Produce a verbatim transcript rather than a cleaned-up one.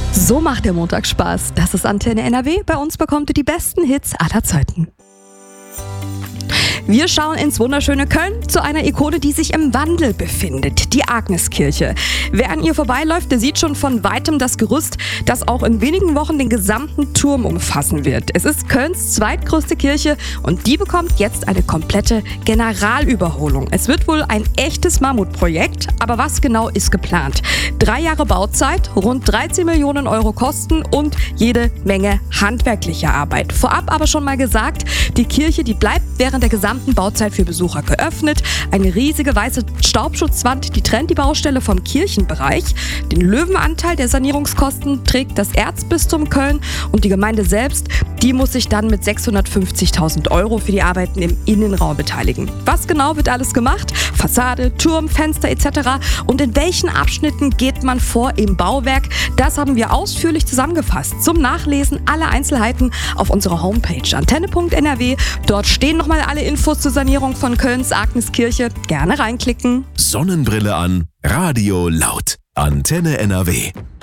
So macht der Montag Spaß. Das ist Antenne N R W. Bei uns bekommt ihr die besten Hits aller Zeiten. Wir schauen ins wunderschöne Köln zu einer Ikone, die sich im Wandel befindet, die Agneskirche. Wer an ihr vorbeiläuft, der sieht schon von weitem das Gerüst, das auch in wenigen Wochen den gesamten Turm umfassen wird. Es ist Kölns zweitgrößte Kirche und die bekommt jetzt eine komplette Generalüberholung. Es wird wohl ein echtes Mammutprojekt, aber was genau ist geplant? Drei Jahre Bauzeit, rund dreizehn Millionen Euro Kosten und jede Menge handwerkliche Arbeit. Vorab aber schon mal gesagt, die Kirche, die bleibt während der gesamten Bauzeit für Besucher geöffnet. Eine riesige weiße Staubschutzwand, die trennt die Baustelle vom Kirchenbereich. Den Löwenanteil der Sanierungskosten trägt das Erzbistum Köln und die Gemeinde selbst, die muss sich dann mit sechshundertfünfzigtausend Euro für die Arbeiten im Innenraum beteiligen. Was genau wird alles gemacht? Fassade, Turm, Fenster et cetera. Und in welchen Abschnitten geht man vor im Bauwerk? Das haben wir ausführlich zusammengefasst. Zum Nachlesen alle Einzelheiten auf unserer Homepage antenne punkt n r w. Dort stehen nochmal alle Infos zur Sanierung von Kölns Agneskirche. Gerne reinklicken. Sonnenbrille an, Radio laut. Antenne N R W.